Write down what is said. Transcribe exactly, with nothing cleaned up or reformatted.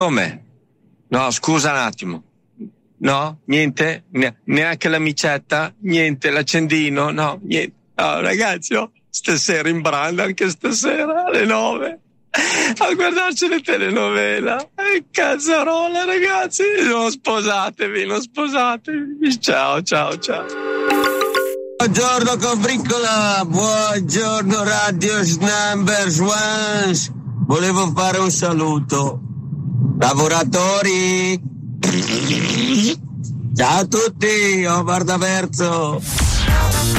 Come? No, scusa un attimo. No? Niente? Ne- neanche l'amicetta? Niente? L'accendino? No, niente. No, ragazzi, oh, stasera in branda, anche stasera alle nove. A guardarci le telenovela. E cazzarola, ragazzi. Non sposatevi, non sposatevi. Ciao, ciao, ciao. Buongiorno Combriccola, buongiorno Radio Number One. Volevo fare un saluto. Lavoratori. Ciao a tutti, Omar D'Averso.